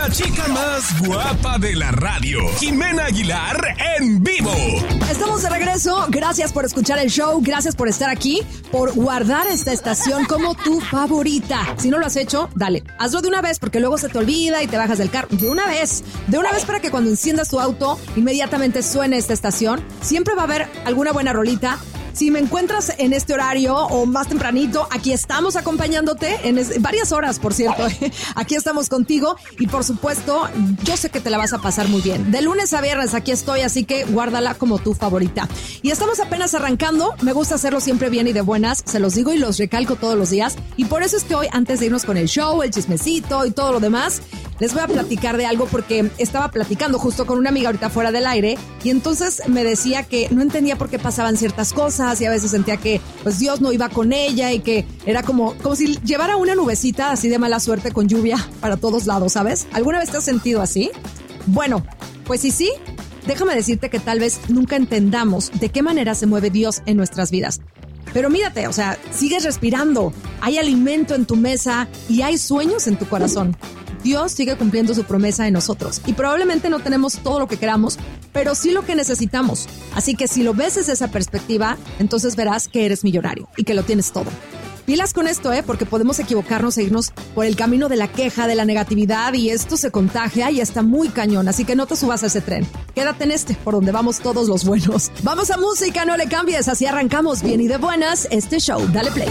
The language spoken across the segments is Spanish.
La chica más guapa de la radio, Jimena Aguilar en vivo. Estamos de regreso. Gracias por escuchar el show. Gracias por estar aquí, por guardar esta estación como tu favorita. Si no lo has hecho, dale, hazlo de una vez porque luego se te olvida y te bajas del carro. De una vez para que cuando enciendas tu auto, inmediatamente suene esta estación. Siempre va a haber alguna buena rolita. Si me encuentras en este horario o más tempranito, aquí estamos acompañándote en varias horas, por cierto. Aquí estamos contigo y, por supuesto, yo sé que te la vas a pasar muy bien. De lunes a viernes aquí estoy, así que guárdala como tu favorita. Y estamos apenas arrancando. Me gusta hacerlo siempre bien y de buenas. Se los digo y los recalco todos los días. Y por eso es que hoy, antes de irnos con el show, el chismecito y todo lo demás, les voy a platicar de algo porque estaba platicando justo con una amiga ahorita fuera del aire y entonces me decía que no entendía por qué pasaban ciertas cosas y a veces sentía que pues Dios no iba con ella y que era como si llevara una nubecita así de mala suerte con lluvia para todos lados, ¿sabes? ¿Alguna vez te has sentido así? Bueno, pues sí, déjame decirte que tal vez nunca entendamos de qué manera se mueve Dios en nuestras vidas. Pero mírate, o sea, sigues respirando, hay alimento en tu mesa y hay sueños en tu corazón. Dios sigue cumpliendo su promesa en nosotros y probablemente no tenemos todo lo que queramos, pero sí lo que necesitamos. Así que si lo ves desde esa perspectiva, entonces verás que eres millonario y que lo tienes todo. Pilas con esto, porque podemos equivocarnos e irnos por el camino de la queja, de la negatividad y esto se contagia y está muy cañón, así que no te subas a ese tren. Quédate en por donde vamos todos los buenos. Vamos a música, no le cambies, así arrancamos bien y de buenas este show. Dale play.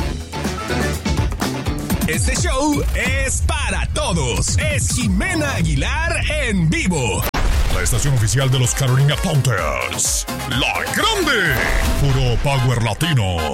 Este show es para todos. Es Jimena Aguilar en vivo. La estación oficial de los Carolina Panthers. La Grande. Puro Power Latino.